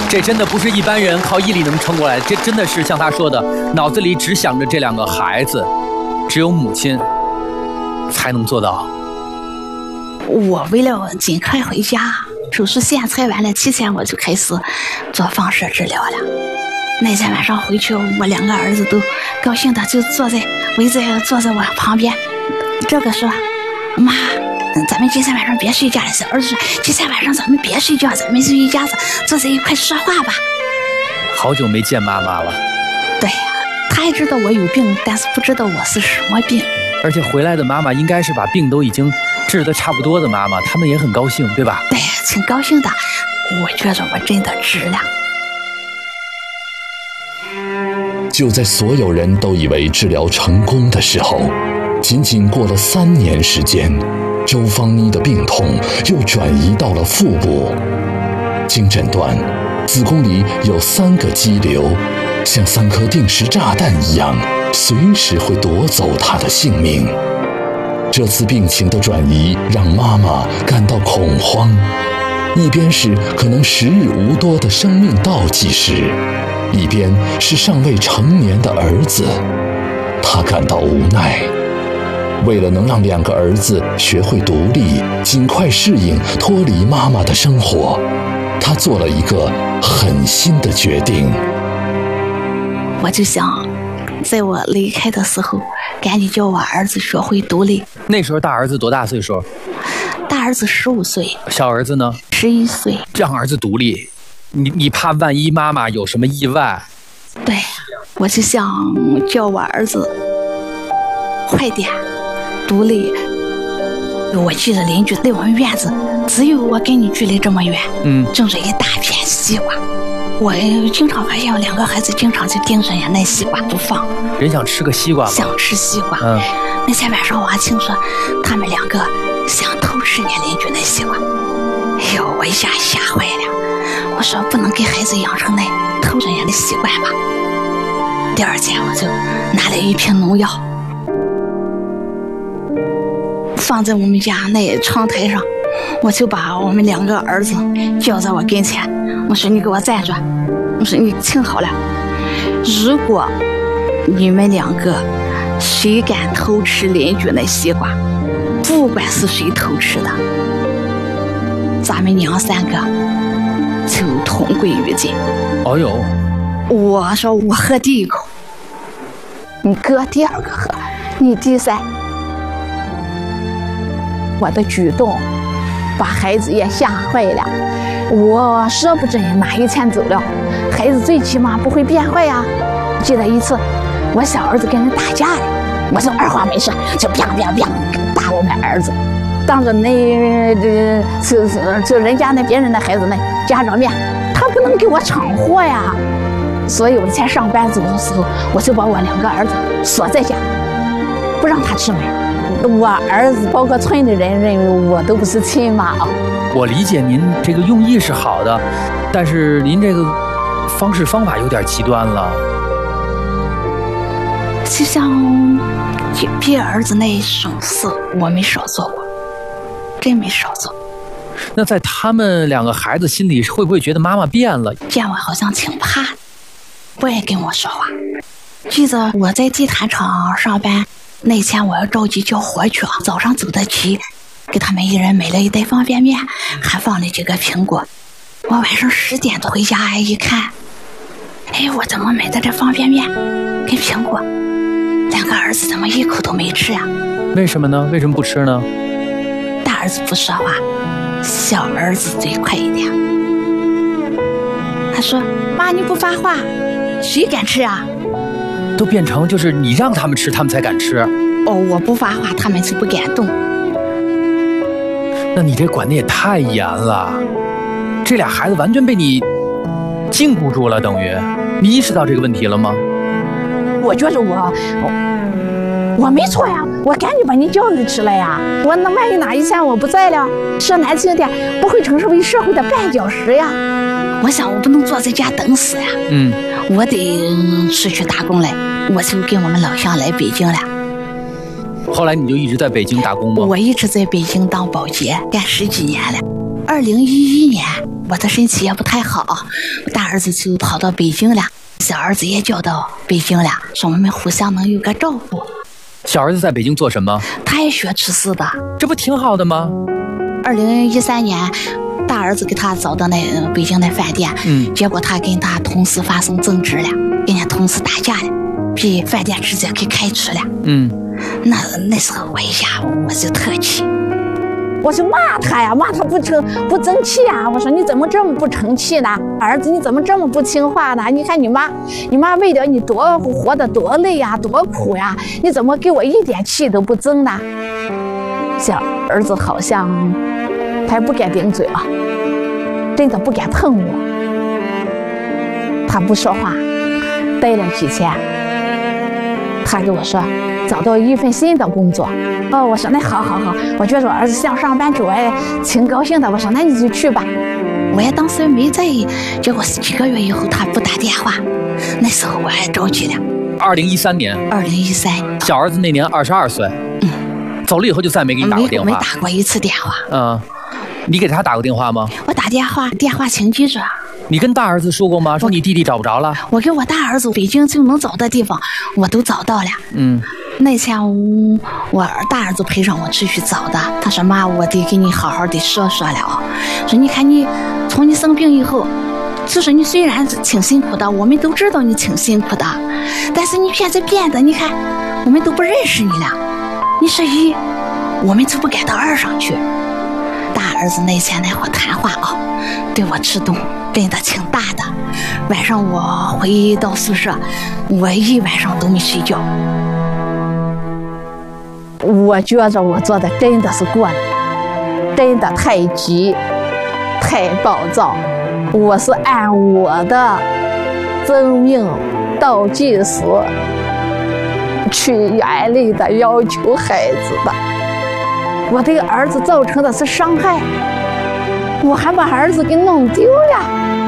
这真的不是一般人靠毅力能撑过来，这真的是像他说的，脑子里只想着这2个孩子，只有母亲才能做到。 我为了尽快回家，手术线拆完了，提前我就开始做放射治疗了。那天晚上回去，我2个儿子都高兴的就坐在我旁边。这个说：“妈，咱们今天晚上别睡觉了。”小儿子说：“今天晚上咱们别睡觉，咱们就一家子坐在一块说话吧。” 好久没见妈妈了。 对呀，他还知道我有病，但是不知道我是什么病。 而且回来的妈妈应该是把病都已经治得差不多的妈妈，他们也很高兴，对吧？ 对呀，挺高兴的。我觉着我真的值了。 就在所有人都以为治疗成功的时候，仅仅过了3年时间，周芳妮的病痛又转移到了腹部。经诊断，子宫里有3个肌瘤，像3颗定时炸弹一样，随时会夺走她的性命。这次病情的转移让妈妈感到恐慌，一边是可能时日无多的生命倒计时，一边是尚未成年的儿子，她感到无奈。为了能让2个儿子学会独立，尽快适应脱离妈妈的生活，她做了一个狠心的决定。 我就想，在我离开的时候，赶紧叫我儿子学会独立。 那时候大儿子多大岁数？ 大儿子15岁， 小儿子呢 ？11岁。 让儿子独立，你怕万一妈妈有什么意外？ 对，我就想叫我儿子快点独立。我记得邻居在我们院子，只有我跟你距离这么远，种着一大片西瓜。我经常发现我2个孩子经常就盯着人家那西瓜不放。 人想吃个西瓜吗？ 想吃西瓜。那天晚上我还听说他们2个想偷吃人家邻居那西瓜。哎呦，我一下吓坏了。我说不能给孩子养成那偷人家的习惯吧。第2天我就拿了一瓶农药，放在我们家那窗台上，我就把我们2个儿子叫在我跟前，我说你给我站着，我说你听好了，如果你们2个谁敢偷吃邻居那西瓜，不管是谁偷吃的，咱们娘3个就同归于尽。 哦呦， 我说我喝第1口，你哥第2个喝，你第3。我的举动把孩子也吓坏了。我说不准哪一天走了，孩子最起码不会变坏呀。记得一次，我小儿子跟人打架了，我就2话没说就啪啪啪打我们儿子，当着就人家那别人的孩子那家长面，他不能给我闯祸呀。所以我以前上班走的时候，我就把我2个儿子锁在家，不让他出门。我儿子包括村里人认为我都不是亲妈啊。 我理解您这个用意是好的，但是您这个方式方法有点极端了。 就像别儿子那种事我没少做过，真没少做。 那在他们2个孩子心里会不会觉得妈妈变了？ 见我好像挺怕的，不爱跟我说话。记得我在地毯厂上班那天，我要着急交活去，早上走得急，给他们1人买了1袋方便面，还放了几个苹果。我晚上10点多回家一看，哎，我怎么买的这方便面跟苹果，2个儿子怎么一口都没吃呀？ 为什么呢？为什么不吃呢？ 大儿子不说话，小儿子嘴快一点。他说：“妈，你不发话，谁敢吃啊？” 都变成就是你让他们吃，他们才敢吃。 哦，我不发话，他们就不敢动。 那你这管得也太严了，这俩孩子完全被你禁锢住了，等于你意识到这个问题了吗？ 我觉着我没错呀，我赶紧把你教育出来呀。我那万一哪一天我不在了，说难听点，不会成为社会的绊脚石呀。我想我不能坐在家等死呀，我得出去打工来，我就跟我们老乡来北京了。 后来你就一直在北京打工吗？ 我一直在北京当保洁，干10几年了。2011年我的身体也不太好，我大儿子就跑到北京了，小儿子也调到北京了，说我们互相能有个照顾。 小儿子在北京做什么？ 他也学吃食的， 这不挺好的吗 ？2013年，大儿子给他找到那北京的饭店，结果他跟他同事发生争执了，跟人家同事打架了，被饭店直接给开除了。那时候我一下我就特气，我就骂他呀，骂他不争气呀！我说你怎么这么不成器呢？儿子你怎么这么不听话呢？你看你妈为了你多活得多累呀，多苦呀，你怎么给我一点气都不争呢？小儿子好像他也不敢顶嘴了，真的不敢碰我，他不说话，待了几天，他跟我说找到一份新的工作。我说那好，我觉得我儿子想上班去，我也挺高兴的。我说那你就去吧。我也当时没在意，结果几个月以后他不打电话，那时候我还着急了。 2013年。 2013年。 小儿子那年22岁。走了以后就再没给你打过电话。 没打过一次电话。 你给他打过电话吗？ 我打电话请记着。 你跟大儿子说过吗？说你弟弟找不着了。 我给我大儿子北京就能找的地方我都找到了。那天我大儿子陪上我出去找的，他说妈，我得给你好好的说了啊。说你看你从你生病以后，就是你虽然挺辛苦的，我们都知道你挺辛苦的，但是你现在变得，你看我们都不认识你了，你是一，我们就不敢到二上去。大儿子那天那会谈话啊，对我触动真的挺大的。晚上我回到宿舍，我一晚上都没睡觉。我觉着我做的真的是过了，真的太急太暴躁，我是按我的生命倒计时去严厉的要求孩子的。我对儿子造成的是伤害，我还把儿子给弄丢了。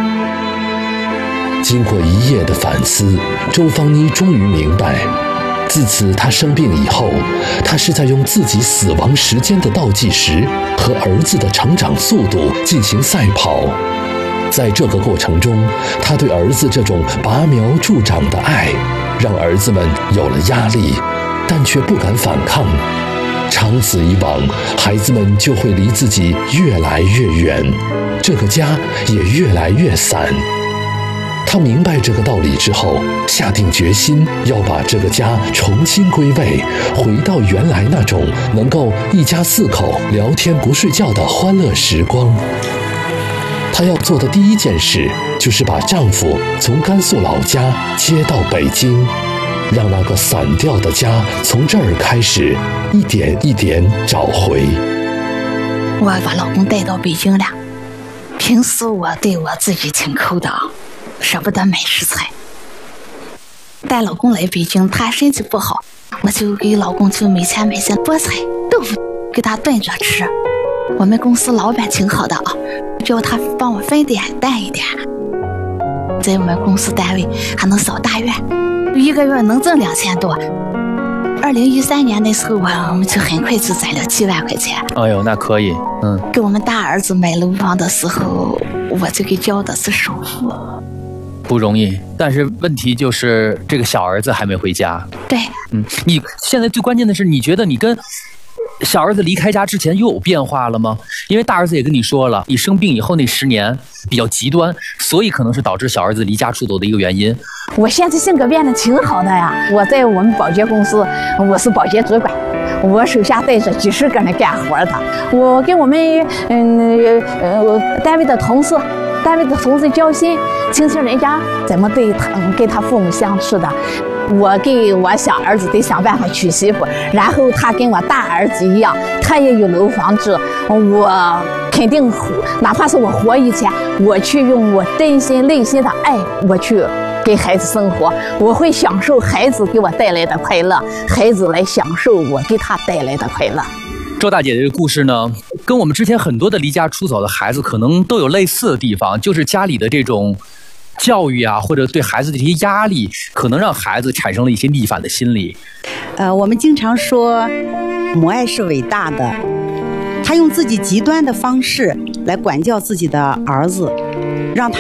经过一夜的反思，周芳妮终于明白，自此她生病以后，她是在用自己死亡时间的倒计时和儿子的成长速度进行赛跑。在这个过程中，她对儿子这种拔苗助长的爱，让儿子们有了压力，但却不敢反抗。长此以往，孩子们就会离自己越来越远，这个家也越来越散。他明白这个道理之后，下定决心要把这个家重新归位，回到原来那种能够一家4口聊天不睡觉的欢乐时光。她要做的第一件事，就是把丈夫从甘肃老家接到北京，让那个散掉的家从这儿开始一点一点找回。 我把老公带到北京了，平时我对我自己挺抠的，舍不得买食材。带老公来北京，他身体不好，我就给老公就每天买些菠菜豆腐给他炖着吃。我们公司老板挺好的啊，叫他帮我分点淡一点，在我们公司单位还能扫大院，一个月能挣2000多。2013年那时候，我们就很快就攒了7万块钱。 哎呦，那可以。 给我们大儿子买楼房的时候，我就给交的是首付。 不容易，但是问题就是这个小儿子还没回家。 对， 你现在最关键的是，你觉得你跟小儿子离开家之前又有变化了吗？因为大儿子也跟你说了，你生病以后那10年比较极端，所以可能是导致小儿子离家出走的一个原因。 我现在性格变得挺好的呀，我在我们保洁公司，我是保洁主管，我手下带着几十个人干活的。我跟我们单位的同事交心，听听人家怎么跟他父母相处的。我给我小儿子得想办法娶媳妇，然后他跟我大儿子一样，他也有楼房住，我肯定哪怕是我活一天，我去用我真心内心的爱，我去给孩子生活，我会享受孩子给我带来的快乐，孩子来享受我给他带来的快乐。 周大姐的故事呢，跟我们之前很多的离家出走的孩子可能都有类似的地方，就是家里的这种教育啊，或者对孩子的这些压力，可能让孩子产生了一些逆反的心理。 我们经常说母爱是伟大的， 他用自己极端的方式来管教自己的儿子，让他